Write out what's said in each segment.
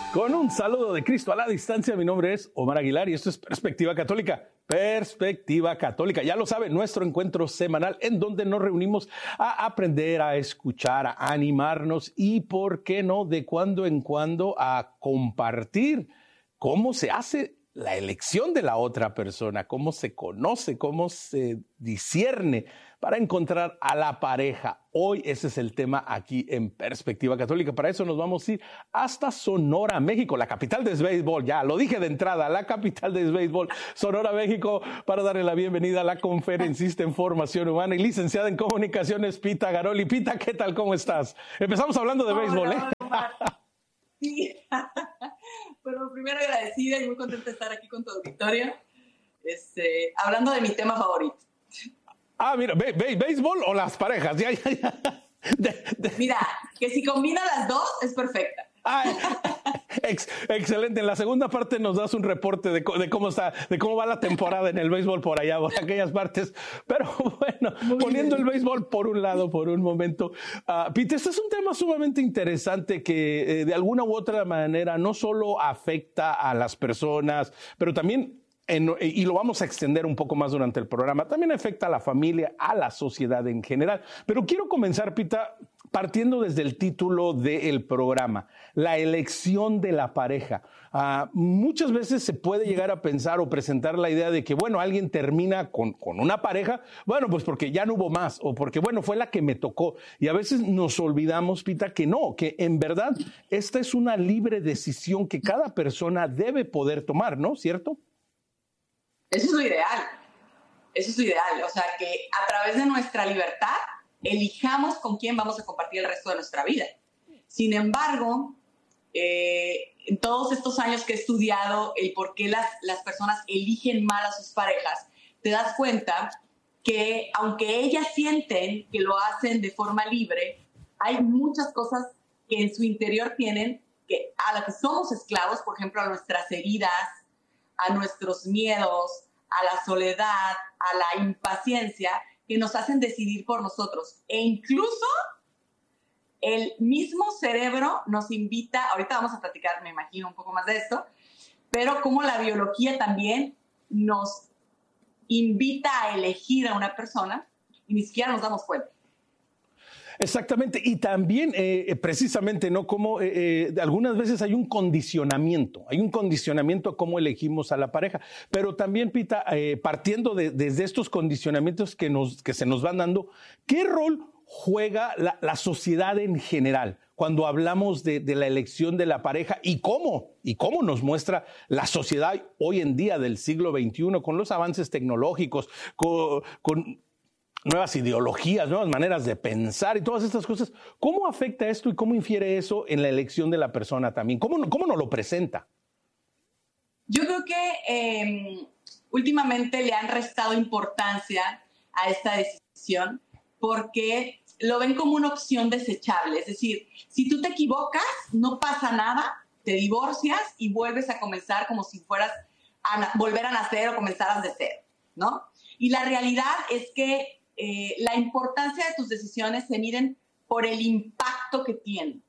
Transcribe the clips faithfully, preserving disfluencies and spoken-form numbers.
Con un saludo de Cristo a la distancia, mi nombre es Omar Aguilar y esto es Perspectiva Católica. Perspectiva Católica, ya lo sabe, nuestro encuentro semanal en donde nos reunimos a aprender, a escuchar, a animarnos y, por qué no, de cuando en cuando a compartir cómo se hace la elección de la otra persona, cómo se conoce, cómo se discierne para encontrar a la pareja. Hoy ese es el tema aquí en Perspectiva Católica. Para eso nos vamos a ir hasta Sonora, México, la capital del béisbol. Ya lo dije de entrada, la capital del béisbol, Sonora, México, para darle la bienvenida a la conferencista en formación humana y licenciada en comunicaciones, Pita Garoli. Pita, ¿qué tal? ¿Cómo estás? Empezamos hablando de béisbol, Hola, ¿eh? Sí. Bueno, primero agradecida y muy contenta de estar aquí con tu auditorio, este, hablando de mi tema favorito. Ah, mira, ¿bé bé béisbol o las parejas? Ya, ya, ya. De, de... Mira, que si combina las dos es perfecta. Ay, ex, excelente. En la segunda parte nos das un reporte de, de cómo está, de cómo va la temporada en el béisbol por allá, por aquellas partes. Pero bueno, muy poniendo bien el béisbol por un lado por un momento. Uh, Pete, este es un tema sumamente interesante que eh, de alguna u otra manera no solo afecta a las personas, pero también En, y lo vamos a extender un poco más durante el programa, también afecta a la familia, a la sociedad en general. Pero quiero comenzar, Pita, partiendo desde el título del programa, la elección de la pareja. Uh, muchas veces se puede llegar a pensar o presentar la idea de que, bueno, alguien termina con, con una pareja, bueno, pues porque ya no hubo más, o porque, bueno, fue la que me tocó. Y a veces nos olvidamos, Pita, que no, que en verdad esta es una libre decisión que cada persona debe poder tomar, ¿no? ¿Cierto? Eso es lo ideal, eso es lo ideal, o sea, que a través de nuestra libertad elijamos con quién vamos a compartir el resto de nuestra vida. Sin embargo, eh, en todos estos años que he estudiado el por qué las, las personas eligen mal a sus parejas, te das cuenta que aunque ellas sienten que lo hacen de forma libre, hay muchas cosas que en su interior tienen que, a las que somos esclavos, por ejemplo, a nuestras heridas, a nuestros miedos, a la soledad, a la impaciencia, que nos hacen decidir por nosotros. E incluso el mismo cerebro nos invita, ahorita vamos a platicar, me imagino, un poco más de esto, pero como la biología también nos invita a elegir a una persona y ni siquiera nos damos cuenta. Exactamente, y también eh, precisamente, ¿no? Como eh, eh, algunas veces hay un condicionamiento, hay un condicionamiento a cómo elegimos a la pareja, pero también, Pita, eh, partiendo de, desde estos condicionamientos que, nos, que se nos van dando, ¿qué rol juega la, la sociedad en general cuando hablamos de, de la elección de la pareja y cómo, y cómo nos muestra la sociedad hoy en día del siglo veintiuno con los avances tecnológicos, con... con nuevas ideologías, nuevas maneras de pensar y todas estas cosas? ¿Cómo afecta esto y cómo infiere eso en la elección de la persona también? ¿Cómo, cómo nos lo presenta? Yo creo que eh, últimamente le han restado importancia a esta decisión porque lo ven como una opción desechable. Es decir, si tú te equivocas, no pasa nada, te divorcias y vuelves a comenzar como si fueras a volver a nacer o comenzaras de cero, ¿no? Y la realidad es que Eh, la importancia de tus decisiones se miden por el impacto que tienen.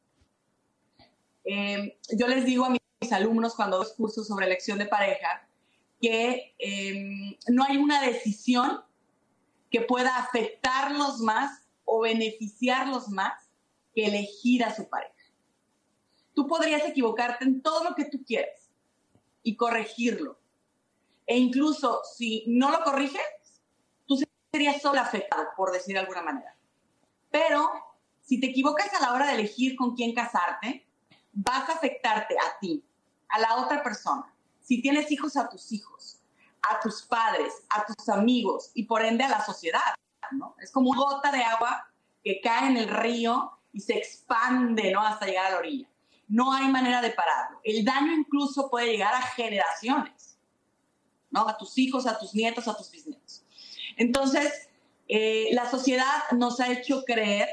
Eh, yo les digo a mis alumnos cuando doy cursos sobre elección de pareja que eh, no hay una decisión que pueda afectarlos más o beneficiarlos más que elegir a su pareja. Tú podrías equivocarte en todo lo que tú quieras y corregirlo. E incluso si no lo corriges, serías solo afectado, por decir de alguna manera. Pero si te equivocas a la hora de elegir con quién casarte, vas a afectarte a ti, a la otra persona. Si tienes hijos, a tus hijos, a tus padres, a tus amigos y por ende a la sociedad, ¿no? Es como una gota de agua que cae en el río y se expande, ¿no? Hasta llegar a la orilla. No hay manera de pararlo. El daño incluso puede llegar a generaciones, ¿no? A tus hijos, a tus nietos, a tus bisnietos. Entonces, eh, la sociedad nos ha hecho creer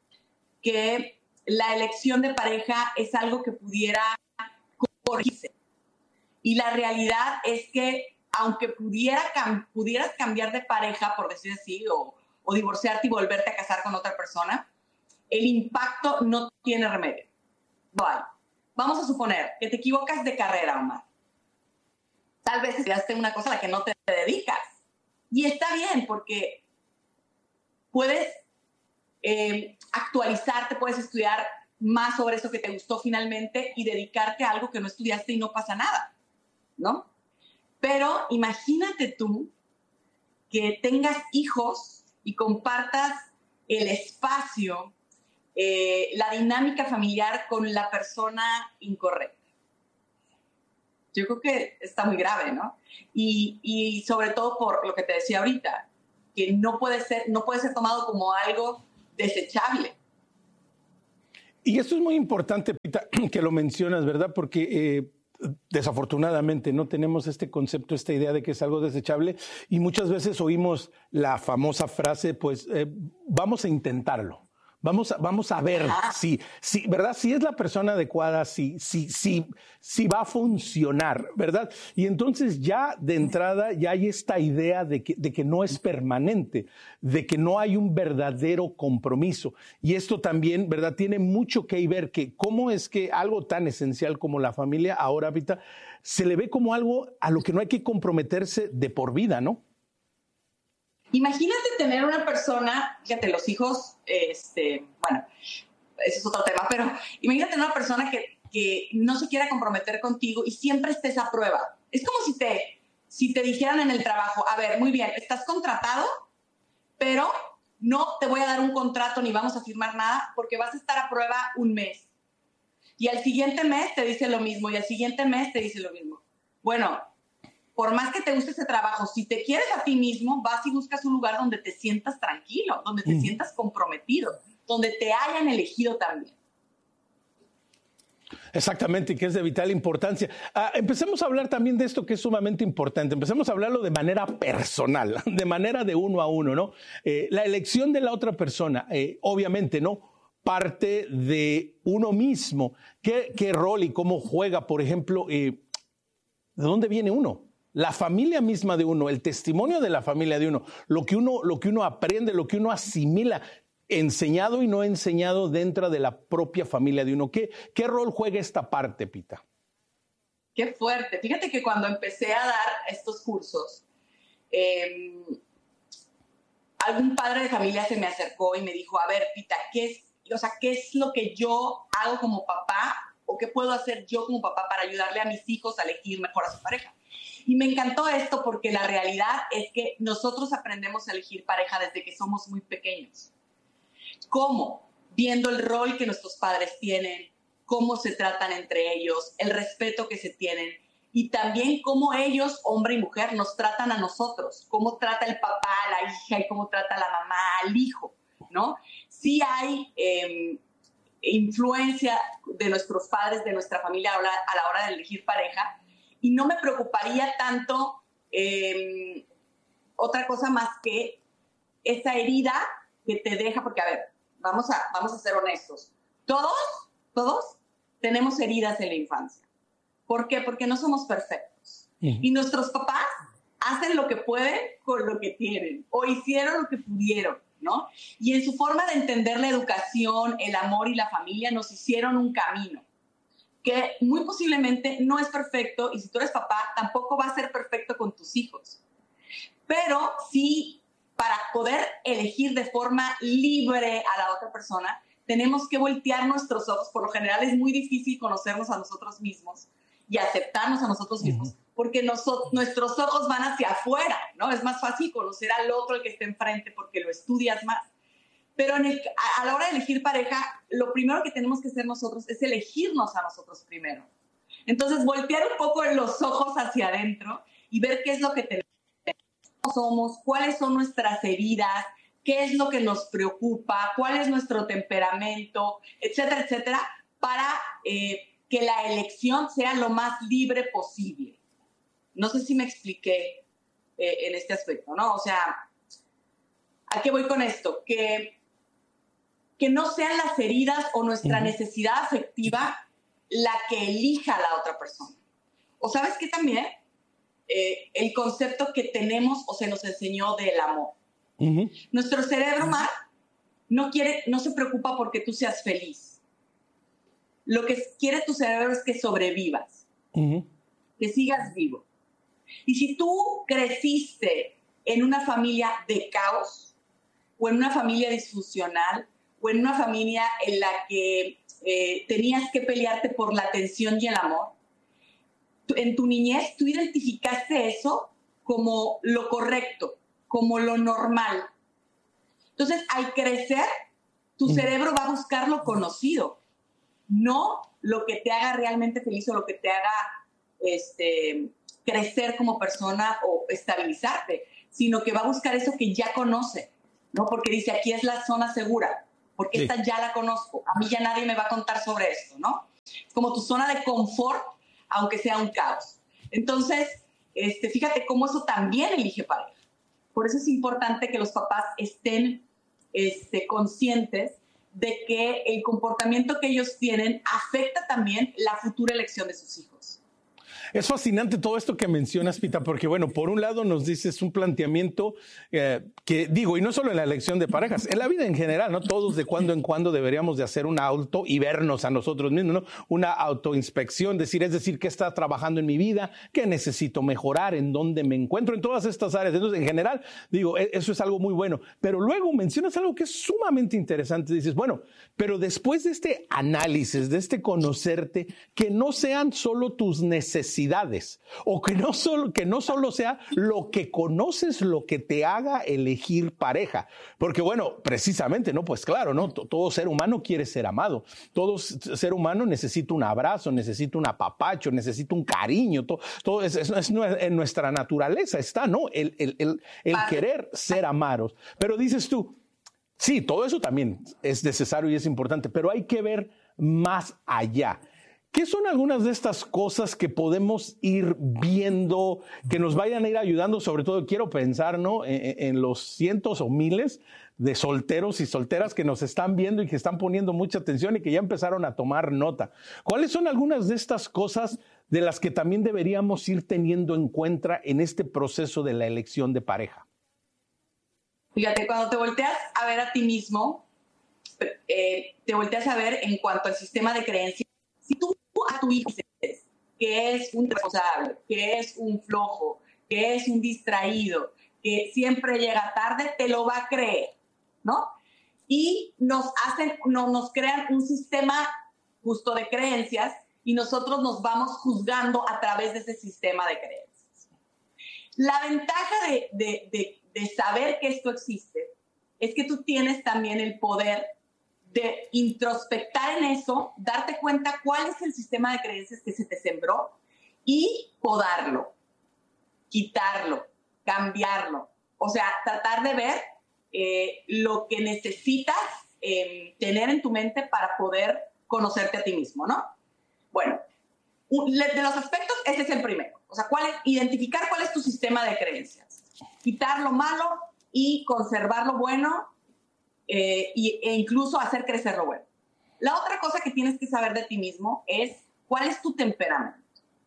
que la elección de pareja es algo que pudiera corregirse. Y la realidad es que, aunque pudiera, cam pudieras cambiar de pareja, por decir así, o, o divorciarte y volverte a casar con otra persona, el impacto no tiene remedio. No hay. vamos a suponer que te equivocas de carrera, Omar. Tal vez estudiaste una cosa a la que no te dedicas. Y está bien, porque puedes eh, actualizarte, puedes estudiar más sobre eso que te gustó finalmente y dedicarte a algo que no estudiaste y no pasa nada, ¿no? Pero imagínate tú que tengas hijos y compartas el espacio, eh, la dinámica familiar con la persona incorrecta. Yo creo que está muy grave, ¿no? Y, y sobre todo por lo que te decía ahorita, que no puede ser, no puede ser tomado como algo desechable. Y esto es muy importante, Pita, que lo mencionas, ¿verdad? Porque eh, desafortunadamente no tenemos este concepto, esta idea de que es algo desechable, y muchas veces oímos la famosa frase, pues eh, vamos a intentarlo. Vamos a, vamos a ver si, si, ¿verdad? Si es la persona adecuada, si, si, si, si va a funcionar, ¿verdad? Y entonces ya de entrada ya hay esta idea de que, de que no es permanente, de que no hay un verdadero compromiso. Y esto también, ¿verdad? Tiene mucho que ver que cómo es que algo tan esencial como la familia ahora, ahorita, se le ve como algo a lo que no hay que comprometerse de por vida, ¿no? Imagínate tener una persona, fíjate, los hijos, este, bueno, ese es otro tema, pero imagínate tener una persona que, que no se quiera comprometer contigo y siempre estés a prueba. Es como si te, si te dijeran en el trabajo, a ver, muy bien, estás contratado, pero no te voy a dar un contrato ni vamos a firmar nada porque vas a estar a prueba un mes. Y al siguiente mes te dice lo mismo y al siguiente mes te dice lo mismo. Bueno, por más que te guste ese trabajo, si te quieres a ti mismo, vas y buscas un lugar donde te sientas tranquilo, donde te mm. sientas comprometido, donde te hayan elegido también. Exactamente, y que es de vital importancia. Ah, empecemos a hablar también de esto que es sumamente importante. Empecemos a hablarlo de manera personal, de manera de uno a uno, ¿no? Eh, la elección de la otra persona, eh, obviamente, ¿no? Parte de uno mismo. ¿Qué, qué rol y cómo juega, por ejemplo, eh, de dónde viene uno? La familia misma de uno, el testimonio de la familia de uno, lo que uno, lo que uno aprende, lo que uno asimila, enseñado y no enseñado dentro de la propia familia de uno. ¿Qué, qué rol juega esta parte, Pita? Qué fuerte. Fíjate que cuando empecé a dar estos cursos, eh, algún padre de familia se me acercó y me dijo, a ver, Pita, ¿qué es, o sea, ¿qué es lo que yo hago como papá o qué puedo hacer yo como papá para ayudarle a mis hijos a elegir mejor a su pareja? Y me encantó esto porque la realidad es que nosotros aprendemos a elegir pareja desde que somos muy pequeños. ¿Cómo? Viendo el rol que nuestros padres tienen, cómo se tratan entre ellos, el respeto que se tienen y también cómo ellos, hombre y mujer, nos tratan a nosotros, cómo trata el papá a la hija y cómo trata la mamá al hijo, ¿no? Sí hay eh, influencia de nuestros padres, de nuestra familia a la, a la hora de elegir pareja. Y no me preocuparía tanto eh, otra cosa más que esa herida que te deja, porque a ver, vamos a, vamos a ser honestos. Todos, todos tenemos heridas en la infancia. ¿Por qué? Porque no somos perfectos. Uh-huh. Y nuestros papás hacen lo que pueden con lo que tienen, o hicieron lo que pudieron, ¿no? Y en su forma de entender la educación, el amor y la familia, nos hicieron un camino que muy posiblemente no es perfecto, y si tú eres papá, tampoco va a ser perfecto con tus hijos. Pero sí, para poder elegir de forma libre a la otra persona, tenemos que voltear nuestros ojos. Por lo general es muy difícil conocernos a nosotros mismos y aceptarnos a nosotros mismos, uh-huh. porque nosotros, nuestros ojos van hacia afuera, ¿no? Es más fácil conocer al otro, el que está enfrente, porque lo estudias más. Pero en el, a, a la hora de elegir pareja, lo primero que tenemos que hacer nosotros es elegirnos a nosotros primero. Entonces, voltear un poco los ojos hacia adentro y ver qué es lo que tenemos, cómo somos, cuáles son nuestras heridas, qué es lo que nos preocupa, cuál es nuestro temperamento, etcétera, etcétera, para eh, que la elección sea lo más libre posible. No sé si me expliqué eh, en este aspecto, ¿no? O sea, ¿a qué voy con esto? Que... que no sean las heridas o nuestra uh-huh. necesidad afectiva la que elija a la otra persona. O sabes qué también, eh, el concepto que tenemos o se nos enseñó del amor. Uh-huh. Nuestro cerebro, Mar, no quiere, no se preocupa porque tú seas feliz. lo que quiere tu cerebro es que sobrevivas, uh-huh. que sigas vivo. Y si tú creciste en una familia de caos, o en una familia disfuncional, o en una familia en la que eh, tenías que pelearte por la atención y el amor, en tu niñez tú identificaste eso como lo correcto, como lo normal. Entonces, al crecer, tu cerebro va a buscar lo conocido, no lo que te haga realmente feliz o lo que te haga este, crecer como persona o estabilizarte, sino que va a buscar eso que ya conoce, ¿no? Porque dice, aquí es la zona segura, porque sí. esta ya la conozco, a mí ya nadie me va a contar sobre esto, ¿no? Es como tu zona de confort, aunque sea un caos. Entonces, este, fíjate cómo eso también elige pareja. Por eso es importante que los papás estén este, conscientes de que el comportamiento que ellos tienen afecta también la futura elección de sus hijos. Es fascinante todo esto que mencionas, Pita, porque, bueno, por un lado nos dices un planteamiento eh, que, digo, y no solo en la elección de parejas, en la vida en general, ¿no? Todos de cuando en cuando deberíamos de hacer un auto y vernos a nosotros mismos, ¿no? Una autoinspección, decir, es decir, qué está trabajando en mi vida, qué necesito mejorar, en dónde me encuentro, en todas estas áreas. Entonces, en general, digo, eso es algo muy bueno. Pero luego mencionas algo que es sumamente interesante. Dices, bueno, pero después de este análisis, de este conocerte, que no sean solo tus necesidades, o que no solo que no solo sea lo que conoces lo que te haga elegir pareja, porque bueno, precisamente, no, pues claro, no, todo ser humano quiere ser amado, todo ser humano necesita un abrazo, necesita un apapacho, necesita un cariño, todo, todo es, es, es en nuestra naturaleza está, ¿no? El, el, el, el querer ser amados. Pero dices tú, sí, todo eso también es necesario y es importante, pero hay que ver más allá. ¿Qué son algunas de estas cosas que podemos ir viendo, que nos vayan a ir ayudando? Sobre todo quiero pensar, ¿no? en, en los cientos o miles de solteros y solteras que nos están viendo y que están poniendo mucha atención y que ya empezaron a tomar nota. ¿Cuáles son algunas de estas cosas de las que también deberíamos ir teniendo en cuenta en este proceso de la elección de pareja? Fíjate, cuando te volteas a ver a ti mismo, eh, te volteas a ver en cuanto al sistema de creencias. Si tú a tu hijo dices que es un responsable, que es un flojo, que es un distraído, que siempre llega tarde, te lo va a creer, ¿no? Y nos hacen, no, nos crean un sistema justo de creencias y nosotros nos vamos juzgando a través de ese sistema de creencias. La ventaja de, de, de, de saber que esto existe es que tú tienes también el poder de introspectar en eso, darte cuenta cuál es el sistema de creencias que se te sembró y podarlo, quitarlo, cambiarlo. O sea, tratar de ver eh, lo que necesitas eh, tener en tu mente para poder conocerte a ti mismo, ¿no? Bueno, de los aspectos, ese es el primero. O sea, ¿cuál es? Identificar cuál es tu sistema de creencias. Quitar lo malo y conservar lo bueno. Eh, y, e incluso hacer crecer lo bueno. La otra cosa que tienes que saber de ti mismo es cuál es tu temperamento.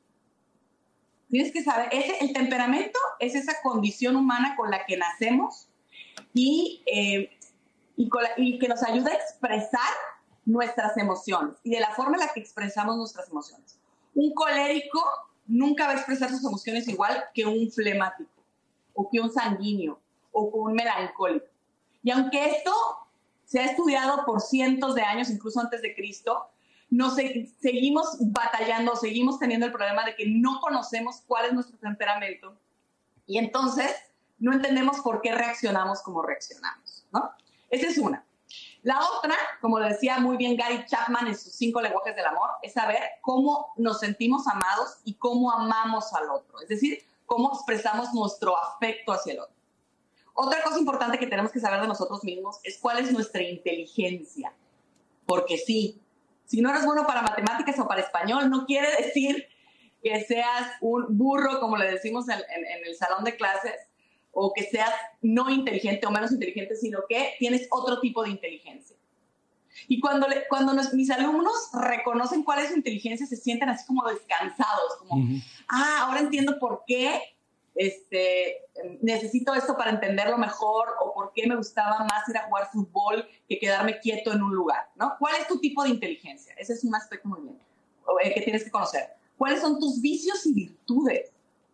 Tienes que saber, ese, el temperamento es esa condición humana con la que nacemos y, eh, y, con la, y que nos ayuda a expresar nuestras emociones y de la forma en la que expresamos nuestras emociones. Un colérico nunca va a expresar sus emociones igual que un flemático o que un sanguíneo o que un melancólico. Y aunque esto se ha estudiado por cientos de años, incluso antes de Cristo, nos se- seguimos batallando, seguimos teniendo el problema de que no conocemos cuál es nuestro temperamento y entonces no entendemos por qué reaccionamos como reaccionamos, ¿no? Esa es una. La otra, como decía muy bien Gary Chapman en sus cinco lenguajes del amor, es saber cómo nos sentimos amados y cómo amamos al otro, es decir, cómo expresamos nuestro afecto hacia el otro. Otra cosa importante que tenemos que saber de nosotros mismos es cuál es nuestra inteligencia. Porque sí, si no eres bueno para matemáticas o para español, no quiere decir que seas un burro, como le decimos en, en, en el salón de clases, o que seas no inteligente o menos inteligente, sino que tienes otro tipo de inteligencia. Y cuando, le, cuando nos, mis alumnos reconocen cuál es su inteligencia, se sienten así como descansados, como, uh-huh. ah, ahora entiendo por qué este, necesito esto para entenderlo mejor, o por qué me gustaba más ir a jugar fútbol que quedarme quieto en un lugar, ¿no? ¿Cuál es tu tipo de inteligencia? Ese es un aspecto muy bien, eh, que tienes que conocer. ¿Cuáles son tus vicios y virtudes?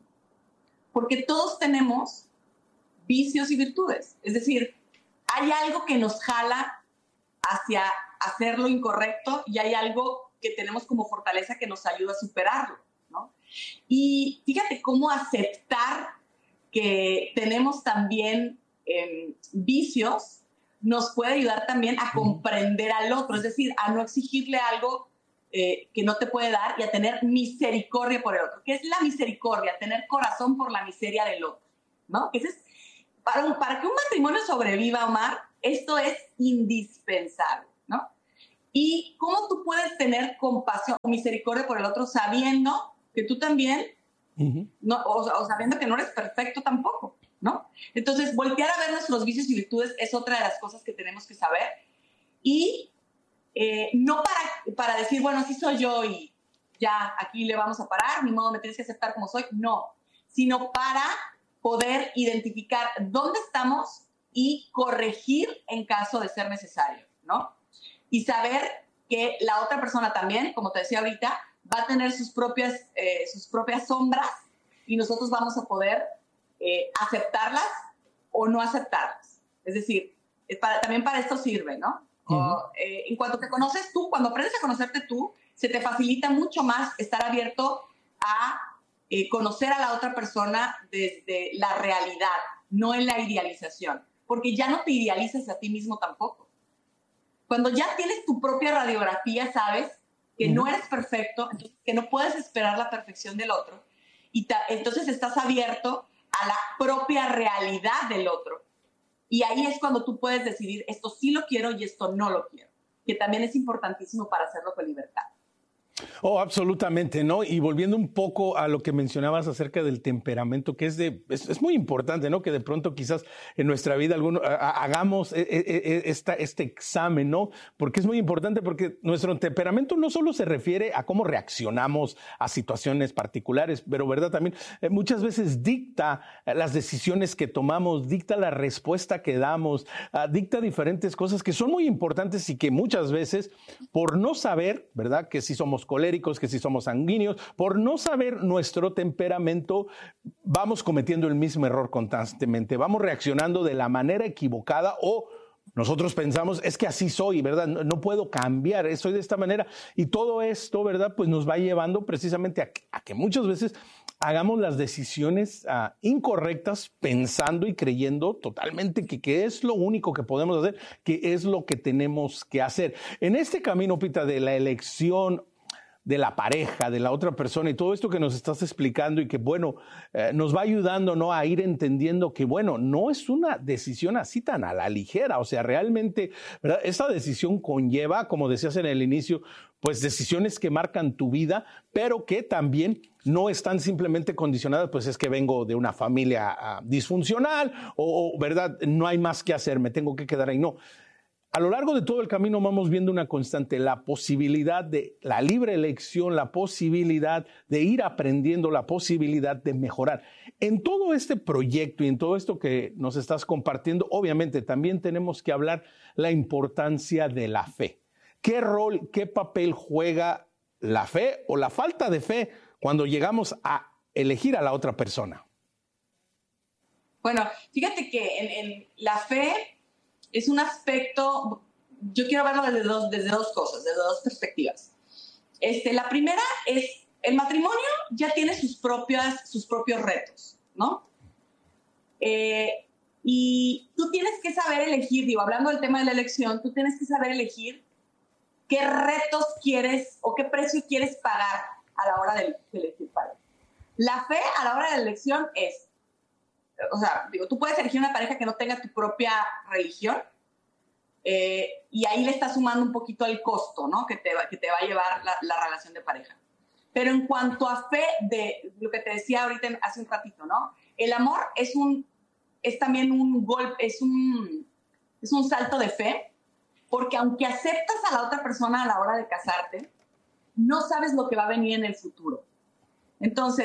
Porque todos tenemos vicios y virtudes. Es decir, hay algo que nos jala hacia hacer lo incorrecto y hay algo que tenemos como fortaleza que nos ayuda a superarlo, ¿no? Y fíjate cómo aceptar que tenemos también eh, vicios nos puede ayudar también a comprender al otro, es decir, a no exigirle algo eh, que no te puede dar y a tener misericordia por el otro. ¿Qué es la misericordia? Tener corazón por la miseria del otro, ¿no? Que ese es, para, un, para que un matrimonio sobreviva, Omar, esto es indispensable, ¿no? Y cómo tú puedes tener compasión o misericordia por el otro sabiendo que tú también, uh-huh. no, o, o sabiendo que no eres perfecto tampoco, ¿no? Entonces, voltear a ver nuestros vicios y virtudes es otra de las cosas que tenemos que saber. Y eh, no para, para decir, bueno, así soy yo y ya aquí le vamos a parar, ni modo me tienes que aceptar como soy. No, sino para poder identificar dónde estamos y corregir en caso de ser necesario, ¿no? Y saber que la otra persona también, como te decía ahorita, va a tener sus propias, eh, sus propias sombras y nosotros vamos a poder eh, aceptarlas o no aceptarlas. Es decir, es para, también para esto sirve, ¿no? Uh-huh. O, eh, en cuanto te conoces tú, cuando aprendes a conocerte tú, se te facilita mucho más estar abierto a eh, conocer a la otra persona desde la realidad, no en la idealización, porque ya no te idealizas a ti mismo tampoco. Cuando ya tienes tu propia radiografía, sabes que no eres perfecto, entonces que no puedes esperar la perfección del otro, y ta- entonces estás abierto a la propia realidad del otro. Y ahí es cuando tú puedes decidir, esto sí lo quiero y esto no lo quiero, que también es importantísimo para hacerlo con libertad. Oh, absolutamente, ¿no? Y volviendo un poco a lo que mencionabas acerca del temperamento, que es de es, es muy importante, ¿no? Que de pronto quizás en nuestra vida alguno, a, hagamos e, e, esta, este examen, ¿no? Porque es muy importante, porque nuestro temperamento no solo se refiere a cómo reaccionamos a situaciones particulares, pero, ¿verdad? También eh, muchas veces dicta las decisiones que tomamos, dicta la respuesta que damos, uh, dicta diferentes cosas que son muy importantes y que muchas veces, por no saber, ¿verdad? Que si somos coléricos, que si somos sanguíneos, por no saber nuestro temperamento, vamos cometiendo el mismo error constantemente, vamos reaccionando de la manera equivocada o nosotros pensamos, es que así soy, ¿verdad? No, no puedo cambiar, soy de esta manera. Y todo esto, ¿verdad? Pues nos va llevando precisamente a, a que muchas veces hagamos las decisiones uh, incorrectas pensando y creyendo totalmente que, que es lo único que podemos hacer, que es lo que tenemos que hacer. En este camino, Pita, de la elección de la pareja, de la otra persona y todo esto que nos estás explicando y que, bueno, eh, nos va ayudando, ¿no?, a ir entendiendo que, bueno, no es una decisión así tan a la ligera. O sea, realmente, ¿verdad?, esa decisión conlleva, como decías en el inicio, pues decisiones que marcan tu vida, pero que también no están simplemente condicionadas, pues es que vengo de una familia uh, disfuncional o, ¿verdad?, no hay más que hacer, me tengo que quedar ahí. No. A lo largo de todo el camino vamos viendo una constante, la posibilidad de la libre elección, la posibilidad de ir aprendiendo, la posibilidad de mejorar. En todo este proyecto y en todo esto que nos estás compartiendo, obviamente también tenemos que hablar la importancia de la fe. ¿Qué rol, qué papel juega la fe o la falta de fe cuando llegamos a elegir a la otra persona? Bueno, fíjate que en, en la fe es un aspecto, yo quiero verlo desde dos, desde dos cosas, desde dos perspectivas. Este, la primera es, el matrimonio ya tiene sus, propias, sus propios retos, ¿no? Eh, y tú tienes que saber elegir, digo, hablando del tema de la elección, tú tienes que saber elegir qué retos quieres o qué precio quieres pagar a la hora de, de elegir pareja. La fe a la hora de la elección es, o sea, digo, tú puedes elegir una pareja que no tenga tu propia religión eh, y ahí le estás sumando un poquito el costo, ¿no?, que te va, que te va a llevar la, la relación de pareja. Pero en cuanto a fe, de lo que te decía ahorita hace un ratito, ¿no? El amor es un, es también un golpe, es un, es un salto de fe, porque aunque aceptas a la otra persona a la hora de casarte, no sabes lo que va a venir en el futuro. Entonces,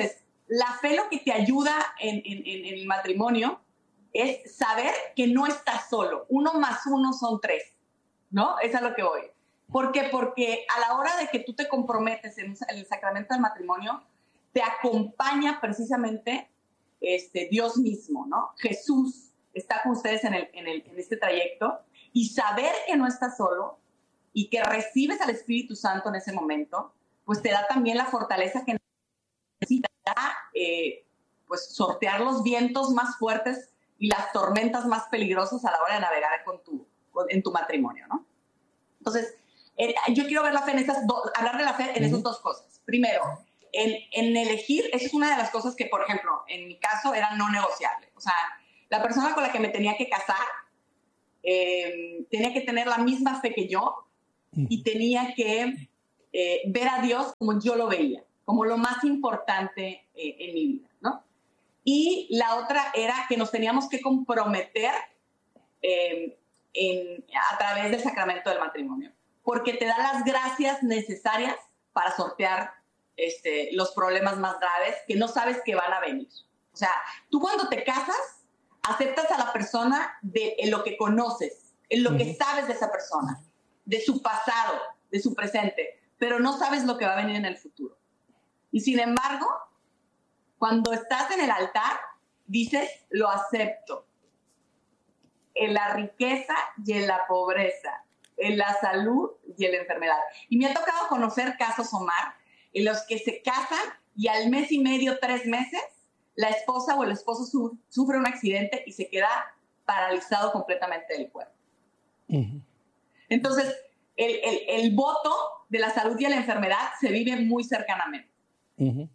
la fe lo que te ayuda en, en, en el matrimonio es saber que no estás solo. Uno más uno son tres, ¿no? Es a lo que voy. ¿Por qué? Porque a la hora de que tú te comprometes en el sacramento del matrimonio, te acompaña precisamente este, Dios mismo, ¿no? Jesús está con ustedes en, el, en, el, en este trayecto, y saber que no estás solo y que recibes al Espíritu Santo en ese momento, pues te da también la fortaleza que necesitas eh, pues sortear los vientos más fuertes y las tormentas más peligrosas a la hora de navegar con tu, con, en tu matrimonio, ¿no? Entonces, eh, yo quiero ver la fe en esas do, hablar de la fe en uh-huh. esas dos cosas. Primero, en, en elegir, esa es una de las cosas que, por ejemplo, en mi caso era no negociable. O sea, la persona con la que me tenía que casar eh, tenía que tener la misma fe que yo uh-huh. y tenía que eh, ver a Dios como yo lo veía, como lo más importante eh, en mi vida, ¿no? Y la otra era que nos teníamos que comprometer eh, en, a través del sacramento del matrimonio, porque te da las gracias necesarias para sortear este, los problemas más graves que no sabes que van a venir. O sea, tú cuando te casas, aceptas a la persona de en lo que conoces, en lo uh-huh. que sabes de esa persona, de su pasado, de su presente, pero no sabes lo que va a venir en el futuro. Y sin embargo, cuando estás en el altar, dices, lo acepto. En la riqueza y en la pobreza, en la salud y en la enfermedad. Y me ha tocado conocer casos, Omar, en los que se casan y al mes y medio, tres meses, la esposa o el esposo su- sufre un accidente y se queda paralizado completamente del cuerpo. Uh-huh. Entonces, el, el, el voto de la salud y de la enfermedad se vive muy cercanamente. Uh-huh.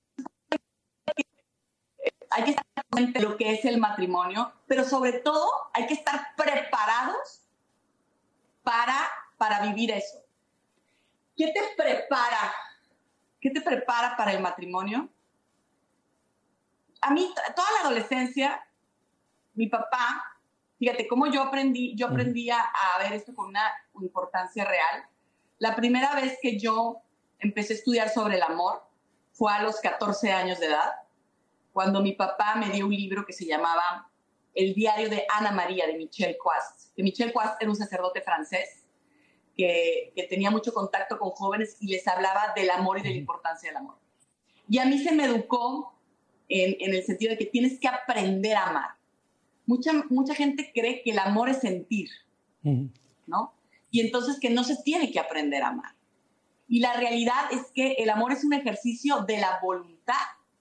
Hay que estar consciente de lo que es el matrimonio, pero sobre todo hay que estar preparados para, para vivir eso. ¿Qué te prepara? ¿Qué te prepara para el matrimonio? A mí, toda la adolescencia, mi papá, fíjate cómo yo aprendí, yo aprendí a, a ver esto con una importancia real. La primera vez que yo empecé a estudiar sobre el amor fue a los catorce años de edad, cuando mi papá me dio un libro que se llamaba El diario de Ana María, de Michel Quast. Que Michel Quast era un sacerdote francés que, que tenía mucho contacto con jóvenes y les hablaba del amor y de la importancia del amor. Y a mí se me educó en, en el sentido de que tienes que aprender a amar. Mucha, mucha gente cree que el amor es sentir, ¿no? Y entonces que no se tiene que aprender a amar. Y la realidad es que el amor es un ejercicio de la voluntad.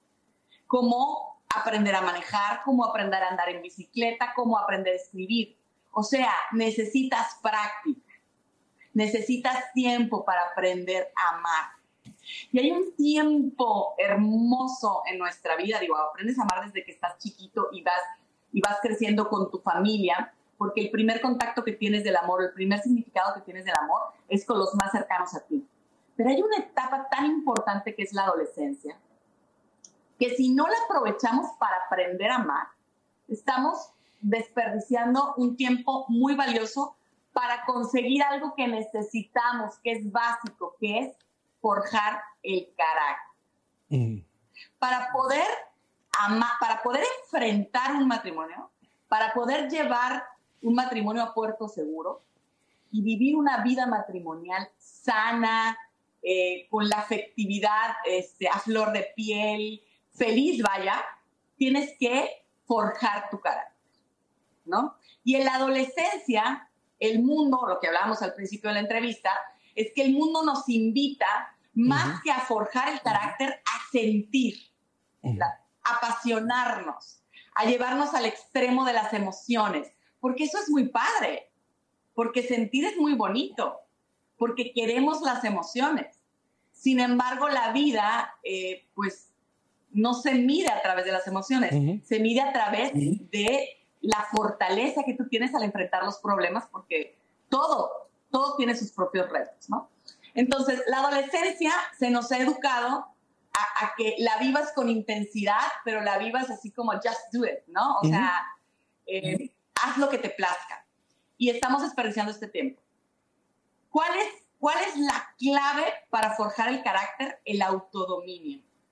Como aprender a manejar, como aprender a andar en bicicleta, como aprender a escribir. O sea, necesitas práctica, necesitas tiempo para aprender a amar. Y hay un tiempo hermoso en nuestra vida, digo, aprendes a amar desde que estás chiquito y vas, y vas creciendo con tu familia, porque el primer contacto que tienes del amor, el primer significado que tienes del amor es con los más cercanos a ti. Pero hay una etapa tan importante que es la adolescencia, que si no la aprovechamos para aprender a amar, estamos desperdiciando un tiempo muy valioso para conseguir algo que necesitamos, que es básico, que es forjar el carácter. Mm. Para poder amar, para poder enfrentar un matrimonio, para poder llevar un matrimonio a puerto seguro y vivir una vida matrimonial sana, eh, con la afectividad este, a flor de piel, feliz, vaya, tienes que forjar tu carácter, ¿no? Y en la adolescencia, el mundo, lo que hablábamos al principio de la entrevista, es que el mundo nos invita más uh-huh. que a forjar el carácter, a sentir, uh-huh. la, a apasionarnos, a llevarnos al extremo de las emociones, porque eso es muy padre, porque sentir es muy bonito, porque queremos las emociones. Sin embargo, la vida, eh, pues, no se mide a través de las emociones, uh-huh. se mide a través uh-huh. de la fortaleza que tú tienes al enfrentar los problemas, porque todo, todo tiene sus propios retos, ¿no? Entonces, la adolescencia se nos ha educado a, a que la vivas con intensidad, pero la vivas así como just do it, ¿no? O uh-huh. sea, eh, uh-huh. haz lo que te plazca. Y estamos desperdiciando este tiempo. ¿Cuál es, cuál es la clave para forjar el carácter? El autodominio.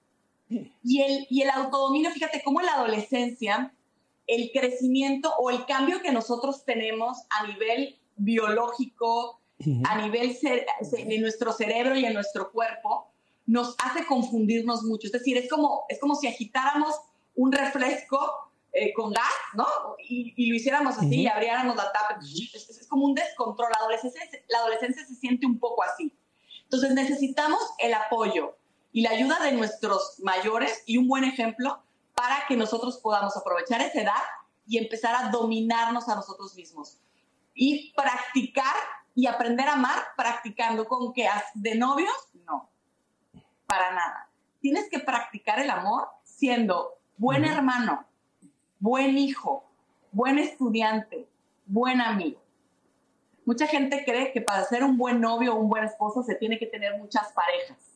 Y el, y el autodominio, fíjate cómo en la adolescencia el crecimiento o el cambio que nosotros tenemos a nivel biológico, uh-huh. a nivel cer- de nuestro cerebro y en nuestro cuerpo, nos hace confundirnos mucho. Es decir, es como, es como si agitáramos un refresco eh, con gas, ¿no? Y, y lo hiciéramos así, uh-huh. y abriéramos la tapa. Es, es como un descontrol. La adolescencia, la adolescencia se siente un poco así. Entonces necesitamos el apoyo y la ayuda de nuestros mayores y un buen ejemplo para que nosotros podamos aprovechar esa edad y empezar a dominarnos a nosotros mismos. Y practicar y aprender a amar practicando. ¿Con qué? ¿De novios? No, para nada. Tienes que practicar el amor siendo buen uh-huh. hermano, buen hijo, buen estudiante, buen amigo. Mucha gente cree que para ser un buen novio o un buen esposo se tiene que tener muchas parejas.